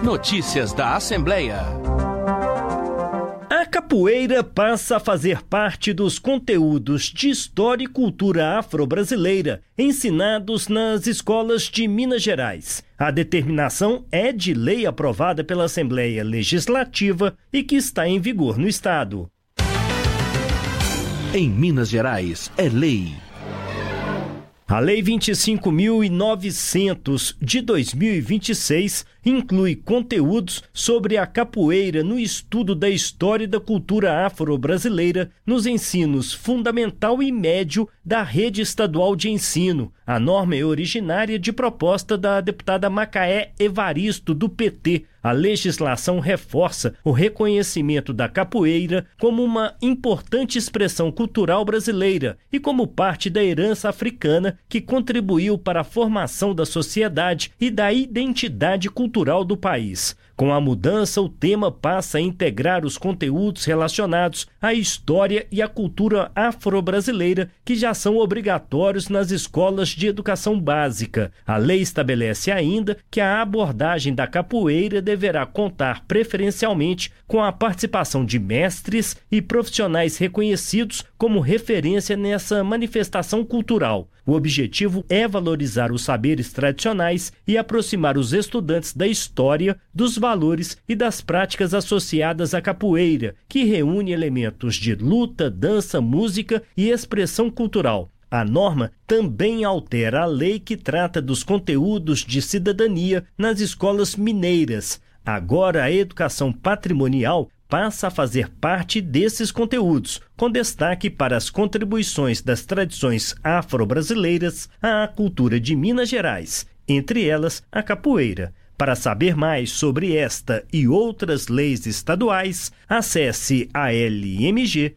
Notícias da Assembleia. A capoeira passa a fazer parte dos conteúdos de história e cultura afro-brasileira ensinados nas escolas de Minas Gerais. A determinação é de lei aprovada pela Assembleia Legislativa e que está em vigor no estado. Em Minas Gerais, é lei. A Lei 25.900 de 2026 inclui conteúdos sobre a capoeira no estudo da história e da cultura afro-brasileira nos ensinos fundamental e médio da rede estadual de ensino. A norma é originária de proposta da deputada Macaé Evaristo, do PT. A legislação reforça o reconhecimento da capoeira como uma importante expressão cultural brasileira e como parte da herança africana que contribuiu para a formação da sociedade e da identidade cultural do país. Com a mudança, o tema passa a integrar os conteúdos relacionados à história e à cultura afro-brasileira que já são obrigatórios nas escolas de educação básica. A lei estabelece ainda que a abordagem da capoeira deverá contar preferencialmente com a participação de mestres e profissionais reconhecidos como referência nessa manifestação cultural. O objetivo é valorizar os saberes tradicionais e aproximar os estudantes da história, dos valores e das práticas associadas à capoeira, que reúne elementos de luta, dança, música e expressão cultural. A norma também altera a lei que trata dos conteúdos de cidadania nas escolas mineiras. Agora, a educação patrimonial passa a fazer parte desses conteúdos, com destaque para as contribuições das tradições afro-brasileiras à cultura de Minas Gerais, entre elas a capoeira. Para saber mais sobre esta e outras leis estaduais, acesse almg.gov.br.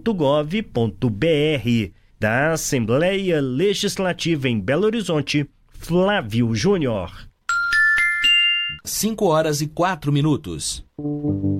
Da Assembleia Legislativa em Belo Horizonte, Flávio Júnior. 5 horas e 4 minutos.